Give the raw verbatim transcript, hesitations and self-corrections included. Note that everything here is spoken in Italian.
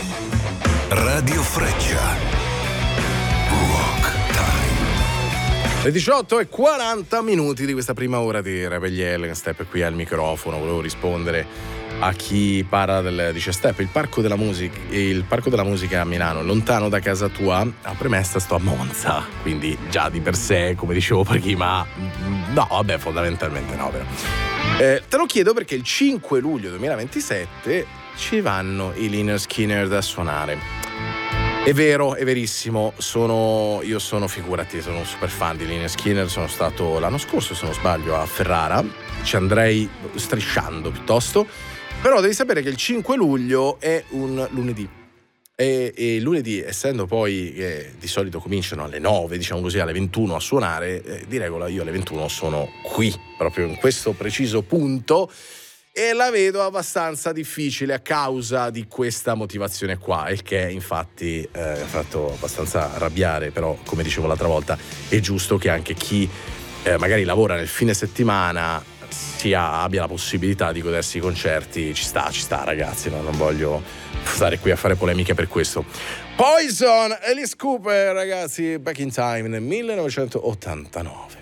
Radio Freccia. Rock Time. Le diciotto e quaranta minuti di questa prima ora di Rebel Step qui al microfono. Volevo rispondere a chi parla del, dice Step, il parco della musica il parco della musica a Milano, lontano da casa tua? A premessa sto a Monza, quindi già di per sé, come dicevo prima, no, vabbè, fondamentalmente no, però. Eh, te lo chiedo perché il cinque luglio duemilaventisette ci vanno i Lynyrd Skynyrd a suonare. È vero, è verissimo, sono io sono, figurati, sono un super fan di Lynyrd Skynyrd, sono stato l'anno scorso, se non sbaglio, a Ferrara, ci andrei strisciando piuttosto, però devi sapere che il cinque luglio è un lunedì e, e lunedì, essendo poi che di solito cominciano alle nove, diciamo così, alle ventuno a suonare, eh, di regola io alle ventuno sono qui, proprio in questo preciso punto, e la vedo abbastanza difficile a causa di questa motivazione qua, il che infatti eh, ha fatto abbastanza arrabbiare, però come dicevo l'altra volta è giusto che anche chi eh, magari lavora nel fine settimana sia, abbia la possibilità di godersi i concerti. Ci sta, ci sta ragazzi, no? Non voglio stare qui a fare polemiche per questo. Poison, Alice Cooper ragazzi, Back in Time nel millenovecentottantanove.